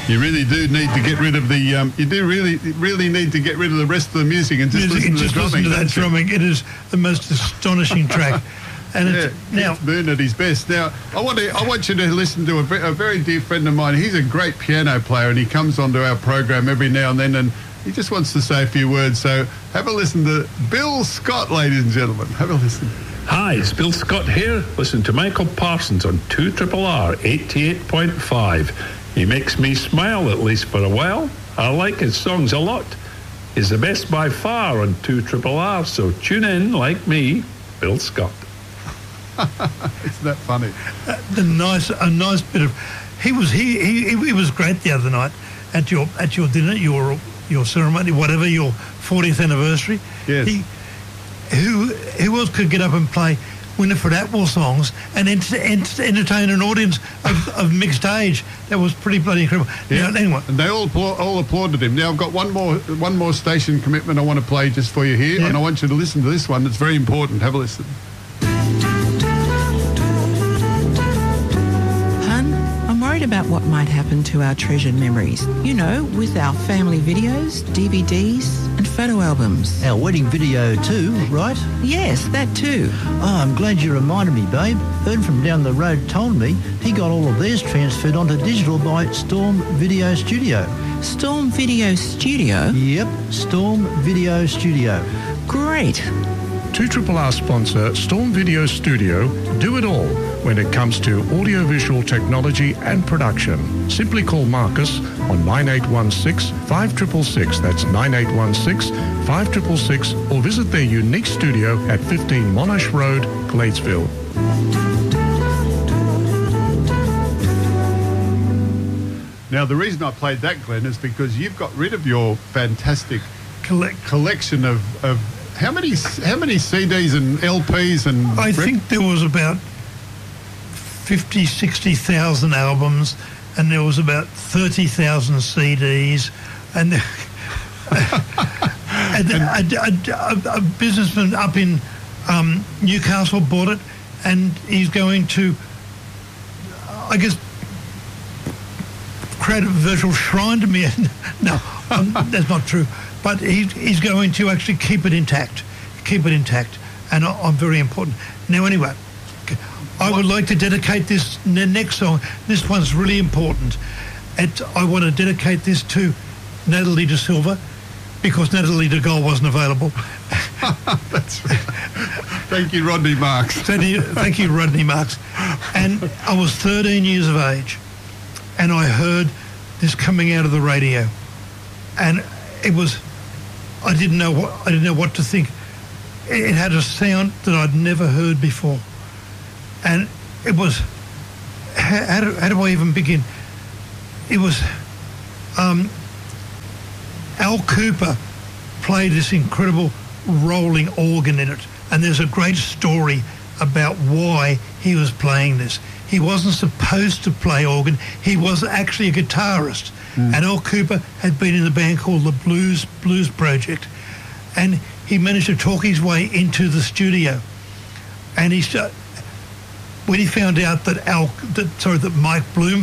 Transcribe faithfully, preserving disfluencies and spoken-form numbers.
You really do need to get rid of the. Um, you do really, really need to get rid of the rest of the music and just music, listen to just the drumming. Listen to that drumming. It is the most astonishing track. And yeah, it's, now, Keith Moon at his best. Now, I want to, I want you to listen to a, ve- a very dear friend of mine. He's a great piano player, and he comes onto our program every now and then, and he just wants to say a few words. So, have a listen to Bill Scott, ladies and gentlemen. Have a listen. Hi, it's Bill Scott here. Listen to Michael Parsons on two R R R eighty-eight point five. He makes me smile, at least for a while. I like his songs a lot. He's the best by far on two R R R, so tune in, like me, Bill Scott. Isn't that funny? Uh, the nice, a nice bit of. He was he, he he was great the other night at your at your dinner, your your ceremony, whatever, your fortieth anniversary. Yes. He, who who else could get up and play Winifred Atwell songs and ent- ent- entertain an audience of, of mixed age? That was pretty bloody incredible. Yeah. Now, anyway, And they all appla- all applauded him. Now I've got one more one more station commitment I want to play just for you here, Yeah. and I want you to listen to this one. It's very important. Have a listen. I'm worried about what might happen to our treasured memories. You know, with our family videos, D V Ds and photo albums. Our wedding video too, right? Yes, that too. Oh, I'm glad you reminded me, babe. Ern from down the road told me he got all of theirs transferred onto digital by Storm Video Studio. Storm Video Studio? Yep, Storm Video Studio. Great. two R R R sponsor Storm Video Studio do it all when it comes to audiovisual technology and production. Simply call Marcus on nine eight one six, five six six six. That's nine eight one six, five six six six, or visit their unique studio at fifteen Monash Road, Gladesville. Now, the reason I played that, Glenn, is because you've got rid of your fantastic collect- collection of, of how many how many C Ds and L Ps and... I rec- think there was about fifty, sixty thousand albums, and there was about thirty thousand C Ds, and, and a, a, a, a businessman up in um, Newcastle bought it, and he's going to, I guess, create a virtual shrine to me. No, um, that's not true. But he, he's going to actually keep it intact, keep it intact, and I, I'm very important. Now, anyway, I would like to dedicate this the next song. This one's really important. And I want to dedicate this to Natalie De Silva, because Natalie De Gaulle wasn't available. That's right. Thank you, Rodney Marks. Thank you, thank you, Rodney Marks. And I was thirteen years of age, and I heard this coming out of the radio, and it was, I didn't know what I didn't know what to think. It had a sound that I'd never heard before, and it was, how, how, do, how do I even begin? It was, um, Al Cooper played this incredible rolling organ in it, and there's a great story about why he was playing this. He wasn't supposed to play organ. He was actually a guitarist. Mm. And Al Cooper had been in a band called the Blues Blues Project, and he managed to talk his way into the studio. And he started, when he found out that Al, that, sorry, that Mike Bloom